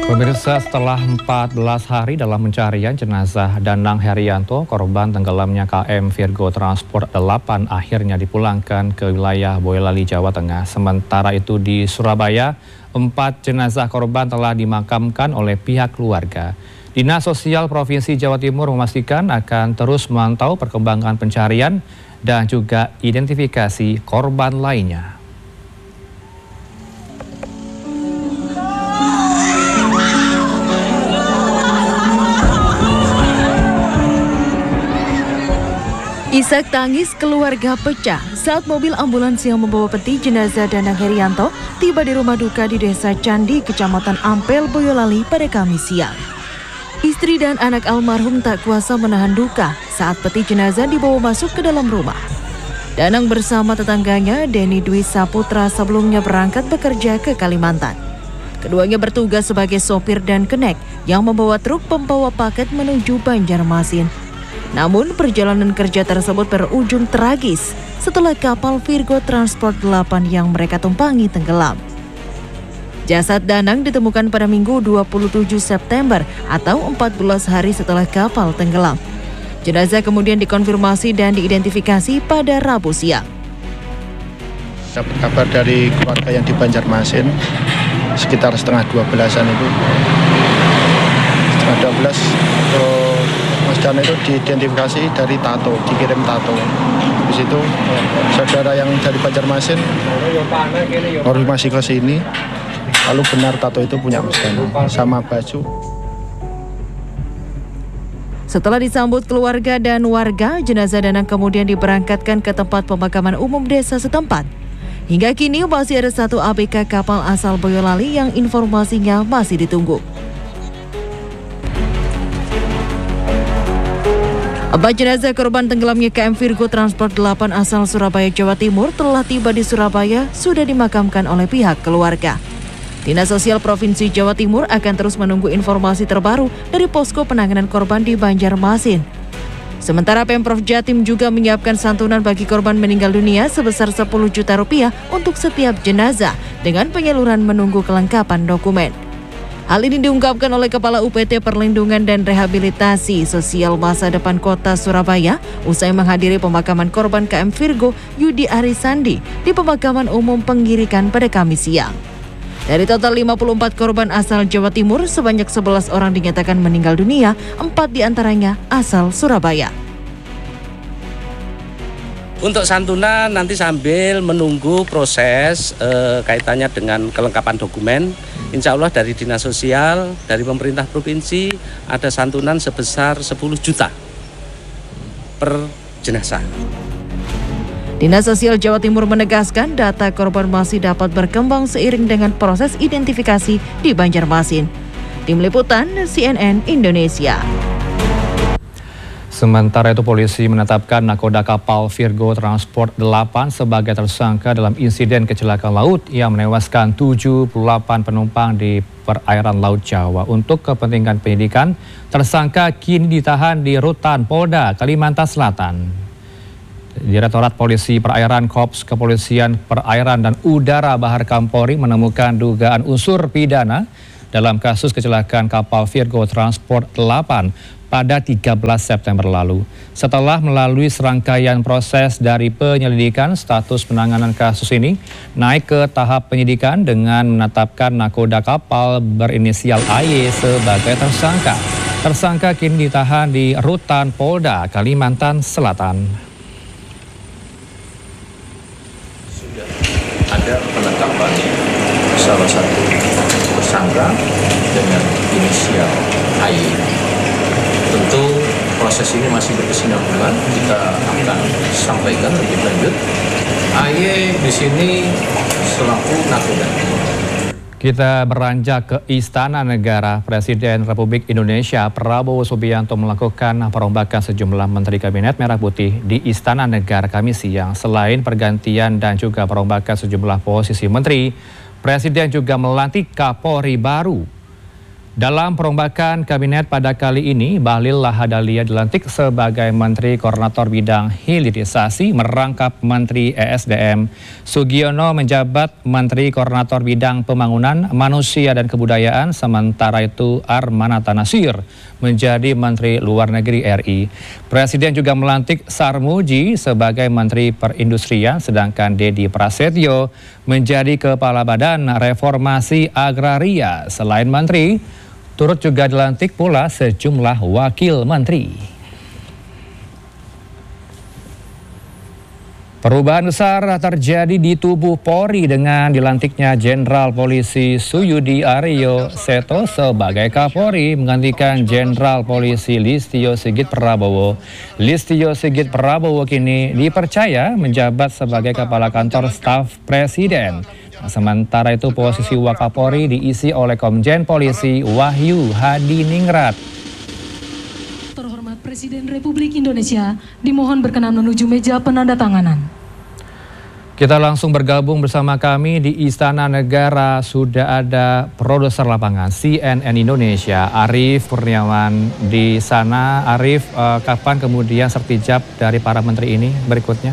Pemirsa, setelah 14 hari dalam pencarian jenazah Danang Herianto, korban tenggelamnya KM Virgo Transport 8 akhirnya dipulangkan ke wilayah Boyolali, Jawa Tengah. Sementara itu di Surabaya, 4 jenazah korban telah dimakamkan oleh pihak keluarga. Dinas Sosial Provinsi Jawa Timur memastikan akan terus memantau perkembangan pencarian dan juga identifikasi korban lainnya. Isak tangis keluarga pecah saat mobil ambulans yang membawa peti jenazah Danang Herianto tiba di rumah duka di Desa Candi, Kecamatan Ampel, Boyolali pada Kamis siang. Istri dan anak almarhum tak kuasa menahan duka saat peti jenazah dibawa masuk ke dalam rumah. Danang bersama tetangganya, Denny Dwi Saputra, sebelumnya berangkat bekerja ke Kalimantan. Keduanya bertugas sebagai sopir dan kenek yang membawa truk pembawa paket menuju Banjarmasin. Namun perjalanan kerja tersebut berujung tragis setelah kapal Virgo Transport 8 yang mereka tumpangi tenggelam. Jasad Danang ditemukan pada Minggu 27 September atau 14 hari setelah kapal tenggelam. Jenazah kemudian dikonfirmasi dan diidentifikasi pada Rabu siang. Dapat kabar dari keluarga yang di Banjarmasin sekitar setengah 12-an itu. Setengah 12 Mas Dana itu diidentifikasi dari tato, dikirim tato. Habis itu saudara yang dari Banjarmasin konfirmasi ke sini, lalu benar tato itu punya Mas Dana sama baju. Setelah disambut keluarga dan warga, jenazah Danang kemudian diberangkatkan ke tempat pemakaman umum desa setempat. Hingga kini masih ada 1 ABK kapal asal Boyolali yang informasinya masih ditunggu. 4 jenazah korban tenggelamnya KM Virgo Transport 8 asal Surabaya, Jawa Timur telah tiba di Surabaya, sudah dimakamkan oleh pihak keluarga. Dinas Sosial Provinsi Jawa Timur akan terus menunggu informasi terbaru dari posko penanganan korban di Banjarmasin. Sementara Pemprov Jatim juga menyiapkan santunan bagi korban meninggal dunia sebesar 10 juta rupiah untuk setiap jenazah dengan penyaluran menunggu kelengkapan dokumen. Hal ini diungkapkan oleh Kepala UPT Perlindungan dan Rehabilitasi Sosial Masa Depan Kota Surabaya usai menghadiri pemakaman korban KM Virgo Yudi Arisandi di Pemakaman Umum Penggirikan pada Kamis siang. Dari total 54 korban asal Jawa Timur, sebanyak 11 orang dinyatakan meninggal dunia, 4 diantaranya asal Surabaya. Untuk santunan nanti sambil menunggu proses kaitannya dengan kelengkapan dokumen, insya Allah dari Dinas Sosial, dari pemerintah provinsi ada santunan sebesar 10 juta per jenazah. Dinas Sosial Jawa Timur menegaskan data korban masih dapat berkembang seiring dengan proses identifikasi di Banjarmasin. Tim Liputan CNN Indonesia. Sementara itu polisi menetapkan nakoda kapal Virgo Transport 8 sebagai tersangka dalam insiden kecelakaan laut yang menewaskan 78 penumpang di perairan Laut Jawa. Untuk kepentingan penyidikan, tersangka kini ditahan di Rutan Polda Kalimantan Selatan. Direktorat Polisi Perairan Korps Kepolisian Perairan dan Udara Bahar Kampori menemukan dugaan unsur pidana dalam kasus kecelakaan kapal Virgo Transport 8 pada 13 September lalu. Setelah melalui serangkaian proses dari penyelidikan, status penanganan kasus ini naik ke tahap penyidikan dengan menetapkan nakoda kapal berinisial AY sebagai tersangka. Tersangka kini ditahan di Rutan Polda Kalimantan Selatan. Sudah ada penetapan salah satu tersangka dengan inisial AY. Tentu proses ini masih berkesinambungan, kita akan sampaikan lebih lanjut. AY di sini selaku nakoda. Kita beranjak ke Istana Negara. Presiden Republik Indonesia Prabowo Subianto melakukan perombakan sejumlah Menteri Kabinet Merah Putih di Istana Negara Kamis siang. Selain pergantian dan juga perombakan sejumlah posisi menteri, Presiden juga melantik Kapolri baru. Dalam perombakan kabinet pada kali ini, Bahlil Lahadalia dilantik sebagai Menteri Koordinator Bidang Hilirisasi merangkap Menteri ESDM. Sugiono menjabat Menteri Koordinator Bidang Pembangunan Manusia dan Kebudayaan, sementara itu Armanata Nasir menjadi Menteri Luar Negeri RI. Presiden juga melantik Sarmuji sebagai Menteri Perindustrian, sedangkan Dedi Prasetyo menjadi Kepala Badan Reformasi Agraria. Selain menteri, turut juga dilantik pula sejumlah wakil menteri. Perubahan besar terjadi di tubuh Polri dengan dilantiknya Jenderal Polisi Suyudi Aryo Seto sebagai Kapolri menggantikan Jenderal Polisi Listio Sigit Prabowo. Listio Sigit Prabowo kini dipercaya menjabat sebagai Kepala Kantor Staf Presiden. Sementara itu posisi Wakapolri diisi oleh Komjen Polisi Wahyu Hadiningrat. Terhormat Presiden Republik Indonesia, dimohon berkenan menuju meja penandatanganan. Kita langsung bergabung bersama kami di Istana Negara. Sudah ada produser lapangan CNN Indonesia, Arief Kurniawan di sana. Arief, kapan kemudian sertijab dari para menteri ini berikutnya?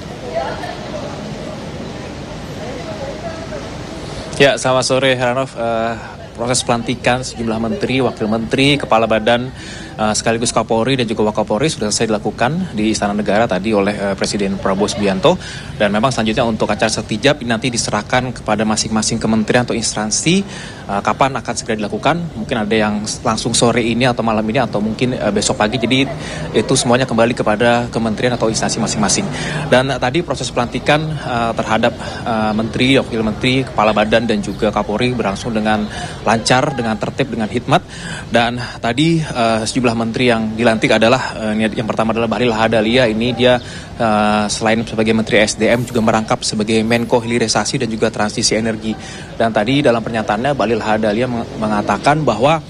Ya, selamat sore Heranov. Proses pelantikan sejumlah menteri, wakil menteri, kepala badan sekaligus Kapolri dan juga Wakapolri sudah selesai dilakukan di Istana Negara tadi oleh Presiden Prabowo Subianto, dan memang selanjutnya untuk acara sertijab ini nanti diserahkan kepada masing-masing kementerian atau instansi kapan akan segera dilakukan. Mungkin ada yang langsung sore ini atau malam ini atau mungkin besok pagi, jadi itu semuanya kembali kepada kementerian atau instansi masing-masing. Dan tadi proses pelantikan terhadap menteri, wakil menteri, kepala badan dan juga Kapolri berlangsung dengan lancar, dengan tertib, dengan hikmat. Dan tadi sejumlah menteri yang dilantik adalah yang pertama adalah Bahlil Lahadalia. Ini dia selain sebagai Menteri SDM juga merangkap sebagai Menko Hilirisasi dan juga Transisi Energi. Dan tadi dalam pernyataannya Bahlil Lahadalia mengatakan bahwa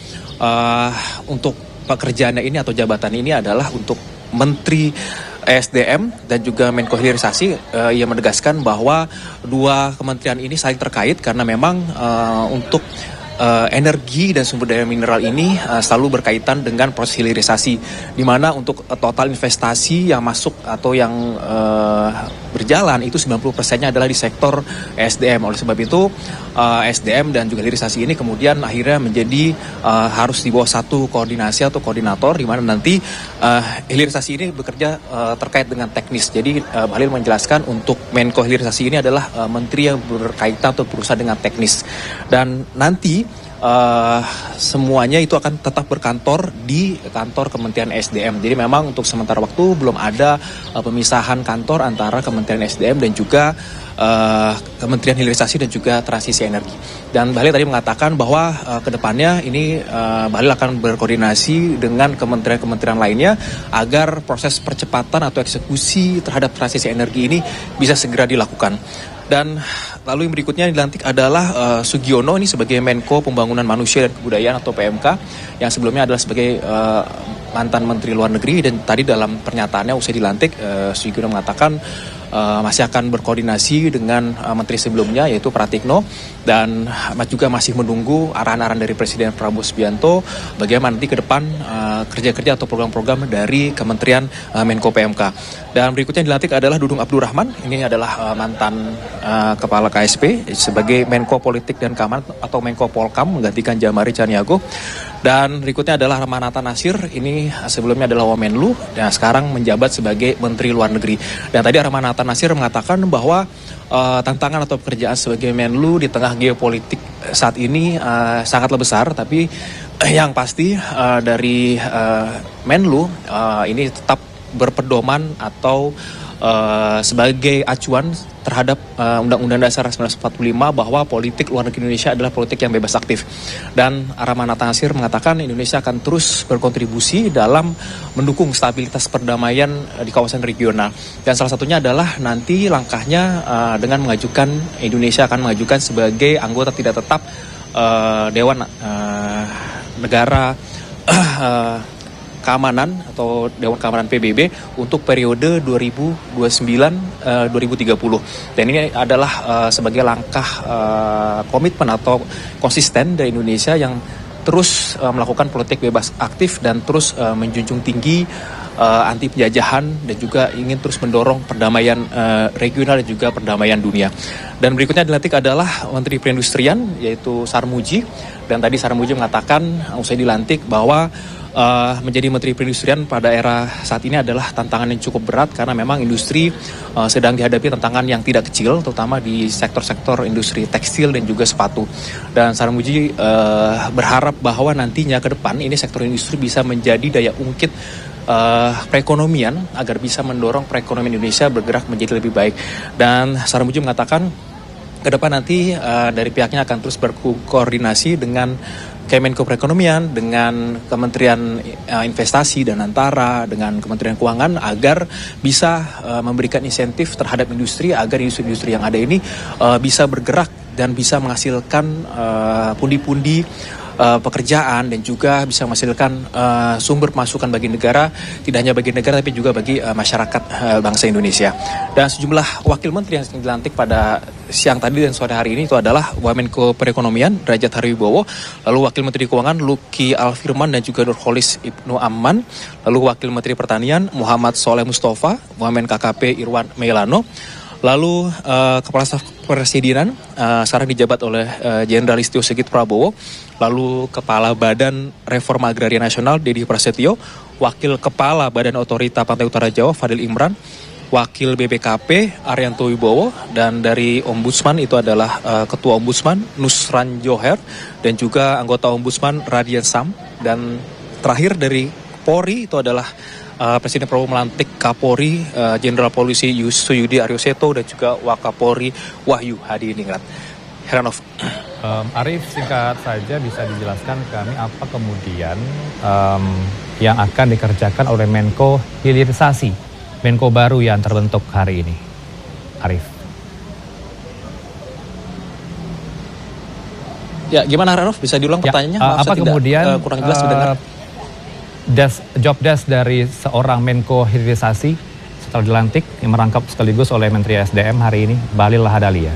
untuk pekerjaannya ini atau jabatan ini adalah untuk Menteri SDM dan juga Menko Hilirisasi. Ia menegaskan bahwa dua kementerian ini saling terkait karena memang untuk energi dan sumber daya mineral ini selalu berkaitan dengan proses hilirisasi, di mana untuk total investasi yang masuk atau yang berjalan itu 90%-nya adalah di sektor SDM. Oleh sebab itu SDM dan juga hilirisasi ini kemudian akhirnya menjadi harus di bawah satu koordinasi atau koordinator, di mana nanti hilirisasi ini bekerja terkait dengan teknis. Jadi Bahlil menjelaskan untuk Menko Hilirisasi ini adalah menteri yang berkaitan atau berusaha dengan teknis, dan nanti semuanya itu akan tetap berkantor di kantor Kementerian SDM. Jadi memang untuk sementara waktu belum ada pemisahan kantor antara Kementerian SDM dan juga Kementerian Hilirisasi dan juga Transisi Energi. Dan Bahlil tadi mengatakan bahwa kedepannya ini Bahlil akan berkoordinasi dengan kementerian-kementerian lainnya agar proses percepatan atau eksekusi terhadap transisi energi ini bisa segera dilakukan. Dan lalu yang berikutnya dilantik adalah Sugiono ini sebagai Menko Pembangunan Manusia dan Kebudayaan atau PMK, yang sebelumnya adalah sebagai mantan Menteri Luar Negeri. Dan tadi dalam pernyataannya usai dilantik, Sugiono mengatakan masih akan berkoordinasi dengan menteri sebelumnya yaitu Pratikno, dan juga masih menunggu arahan-arahan dari Presiden Prabowo Subianto bagaimana nanti ke depan kerja-kerja atau program-program dari Kementerian Menko PMK. Dan berikutnya dilantik adalah Dudung Abdurrahman. Ini adalah mantan Kepala KSP sebagai Menko Politik dan Keamanan atau Menko Polkam menggantikan Jamari Caniago. Dan berikutnya adalah Armanata Nasir. Ini sebelumnya adalah Wamenlu dan sekarang menjabat sebagai Menteri Luar Negeri. Dan tadi Armanata Nasir mengatakan bahwa tantangan atau pekerjaan sebagai Menlu di tengah geopolitik saat ini sangatlah besar, tapi yang pasti dari Menlu ini tetap berpedoman atau sebagai acuan terhadap Undang-Undang Dasar 1945 bahwa politik luar negeri Indonesia adalah politik yang bebas aktif. Dan Armanata Nasir mengatakan Indonesia akan terus berkontribusi dalam mendukung stabilitas perdamaian di kawasan regional. Dan salah satunya adalah nanti langkahnya dengan mengajukan, Indonesia akan mengajukan sebagai anggota tidak tetap Dewan Negara Keamanan atau Dewan Keamanan PBB untuk periode 2029-2030. Dan ini adalah sebagai langkah komitmen atau konsisten dari Indonesia yang terus melakukan politik bebas aktif dan terus menjunjung tinggi anti penjajahan dan juga ingin terus mendorong perdamaian regional dan juga perdamaian dunia. Dan berikutnya dilantik adalah Menteri Perindustrian yaitu Sarmuji, dan tadi Sarmuji mengatakan usai dilantik bahwa menjadi Menteri Perindustrian pada era saat ini adalah tantangan yang cukup berat karena memang industri sedang dihadapi tantangan yang tidak kecil, terutama di sektor-sektor industri tekstil dan juga sepatu. Dan Sarmuji berharap bahwa nantinya ke depan ini sektor industri bisa menjadi daya ungkit perekonomian agar bisa mendorong perekonomian Indonesia bergerak menjadi lebih baik. Dan Sarmuji mengatakan ke depan nanti dari pihaknya akan terus berkoordinasi dengan Kemenko Perekonomian, dengan Kementerian Investasi dan Antara, dengan Kementerian Keuangan agar bisa memberikan insentif terhadap industri agar industri-industri yang ada ini bisa bergerak dan bisa menghasilkan pundi-pundi pekerjaan dan juga bisa menghasilkan sumber pemasukan bagi negara, tidak hanya bagi negara tapi juga bagi masyarakat bangsa Indonesia. Dan sejumlah wakil menteri yang dilantik pada siang tadi dan sore hari ini itu adalah Wamenko Perekonomian Derajat Harwibowo, lalu Wakil Menteri Keuangan Luki Alfirman dan juga Nurholis Ibnu Amman, lalu Wakil Menteri Pertanian Muhammad Soleh Mustafa, Wamen KKP Irwan Meilano, lalu Kepala Staf Presidenan sekarang dijabat oleh Jenderal Listio Sigit Prabowo, lalu Kepala Badan Reforma Agraria Nasional Dedi Prasetyo, Wakil Kepala Badan Otorita Pantai Utara Jawa Fadil Imran, Wakil BPKP Arianto Wibowo, dan dari Ombudsman itu adalah Ketua Ombudsman Nusran Joher dan juga anggota Ombudsman Radian Sam, dan terakhir dari Polri itu adalah Presiden Prabowo melantik Kapolri Jenderal Polisi Suyudi Aryoseto dan juga Wakapolri Wahyu Hadiningrat. Heranov. Arif, singkat saja bisa dijelaskan kami apa kemudian yang akan dikerjakan oleh Menko Hilirisasi, Menko baru yang terbentuk hari ini, Arif. Ya, gimana Heranov? Bisa diulang pertanyaannya? Apa kemudian kurang jelas mendengar. Job desk dari seorang Menko Hilirisasi setelah dilantik yang merangkap sekaligus oleh Menteri SDM hari ini, Bahlil Lahadalia.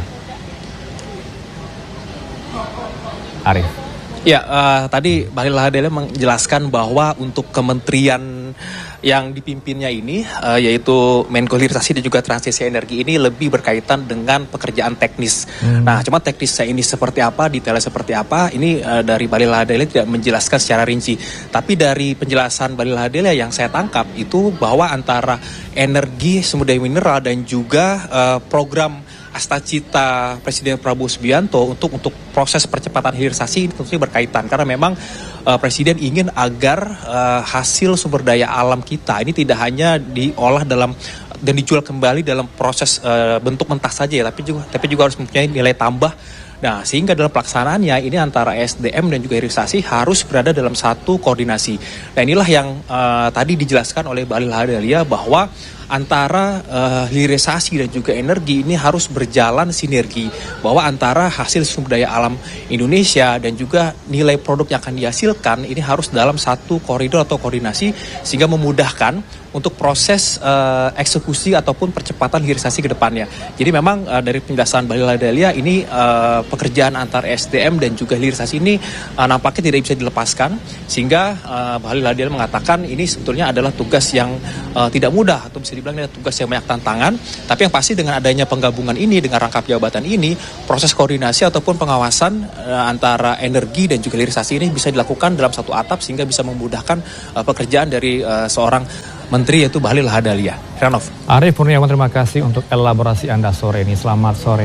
Arif. Ya, tadi Bahlil Lahadalia menjelaskan bahwa untuk kementerian yang dipimpinnya ini, yaitu Menko Hilirisasi dan juga Transisi Energi ini lebih berkaitan dengan pekerjaan teknis. Nah, cuma teknisnya ini seperti apa, detailnya seperti apa, ini dari Bahlil Lahadalia tidak menjelaskan secara rinci. Tapi dari penjelasan Bahlil Lahadalia yang saya tangkap itu bahwa antara energi, sumber daya mineral dan juga program Astacita Presiden Prabowo Subianto untuk proses percepatan hilirisasi ini tentunya berkaitan karena memang Presiden ingin agar hasil sumber daya alam kita ini tidak hanya diolah dalam dan dijual kembali dalam proses bentuk mentah saja ya, tapi juga harus mempunyai nilai tambah. Nah, sehingga dalam pelaksanaannya ini antara SDM dan juga hilirisasi harus berada dalam satu koordinasi. Nah, inilah yang tadi dijelaskan oleh Bahlil Lahadalia bahwa antara hilirisasi dan juga energi ini harus berjalan sinergi, bahwa antara hasil sumber daya alam Indonesia dan juga nilai produk yang akan dihasilkan ini harus dalam satu koridor atau koordinasi sehingga memudahkan untuk proses eksekusi ataupun percepatan hilirisasi ke depannya. Jadi memang dari penjelasan Bahlil Lahadalia ini pekerjaan antar SDM dan juga hilirisasi ini nampaknya tidak bisa dilepaskan, sehingga Bahlil Lahadalia mengatakan ini sebetulnya adalah tugas yang tidak mudah atau bisa dibilang ini tugas yang banyak tantangan, tapi yang pasti dengan adanya penggabungan ini, dengan rangkap jabatan ini, proses koordinasi ataupun pengawasan antara energi dan juga hilirisasi ini bisa dilakukan dalam satu atap sehingga bisa memudahkan pekerjaan dari seorang Menteri yaitu Bahlil Lahadalia. Heranov. Arif Kurniawan, terima kasih untuk elaborasi Anda sore ini. Selamat sore.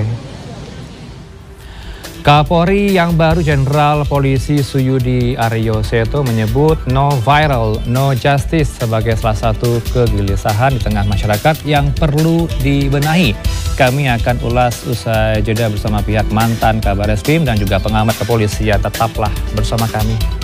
Kapolri yang baru Jenderal Polisi Suyudi Aryoseto menyebut no viral, no justice sebagai salah satu kegelisahan di tengah masyarakat yang perlu dibenahi. Kami akan ulas usai jeda bersama pihak mantan Kabareskrim dan juga pengamat kepolisian. Tetaplah bersama kami.